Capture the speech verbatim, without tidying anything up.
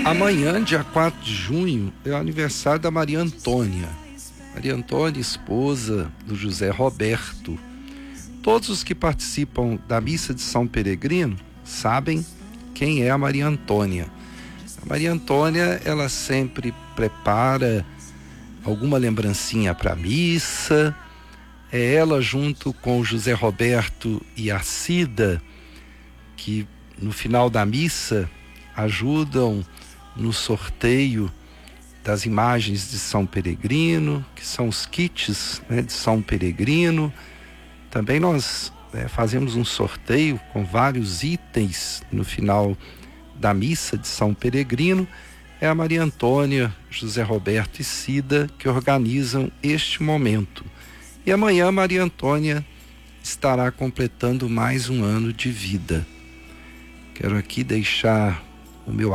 Amanhã, dia quatro de junho, é o aniversário da Maria Antônia. Maria Antônia, esposa do José Roberto. Todos os que participam da missa de São Peregrino sabem quem é a Maria Antônia. A Maria Antônia, ela sempre prepara alguma lembrancinha para a missa. É ela, junto com o José Roberto e a Cida, que no final da missa ajudam no sorteio das imagens de São Peregrino, que são os kits, né, de São Peregrino. Também nós é, fazemos um sorteio com vários itens no final da missa de São Peregrino. É a Maria Antônia, José Roberto e Cida que organizam este momento. E amanhã Maria Antônia estará completando mais um ano de vida. Quero aqui deixar o meu